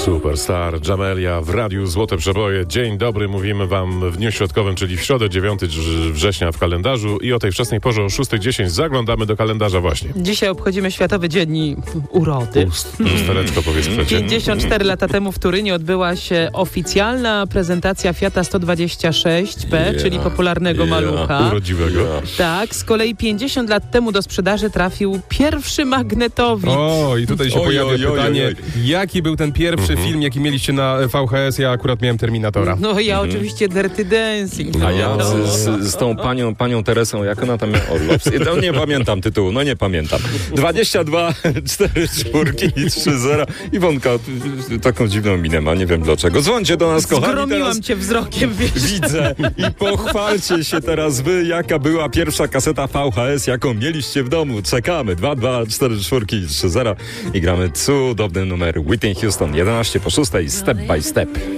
Superstar, Jamelia w Radiu Złote Przeboje. Dzień dobry, mówimy wam w dniu środkowym, czyli w środę 9 września w kalendarzu i o tej wczesnej porze o 6:10 zaglądamy do kalendarza właśnie. Dzisiaj obchodzimy Światowy Dzień Urody. Lustereczko powiedz przecież. 54 lata temu w Turynie odbyła się oficjalna prezentacja Fiata 126P, czyli popularnego malucha. Urodziwego. Tak, z kolei 50 lat temu do sprzedaży trafił pierwszy magnetowid. O, i tutaj się pojawia pytanie, jaki był ten pierwszy film, jaki mieliście na VHS? Ja akurat miałem Terminatora. No ja oczywiście Dirty Dancing. A ja z tą panią Teresą, jak ona tam miała? No nie pamiętam tytułu, nie pamiętam. 22, 4 czwórki i 3-0. Iwonka taką dziwną minę ma, nie wiem dlaczego. Dzwońcie do nas, kochani. Zgromiłam cię wzrokiem, wiesz. Widzę i pochwalcie się teraz wy, jaka była pierwsza kaseta VHS, jaką mieliście w domu. Czekamy. 2, 4 czwórki i 3-0 i gramy cudowny numer Whitney Houston, 11 po 6, Step by Step.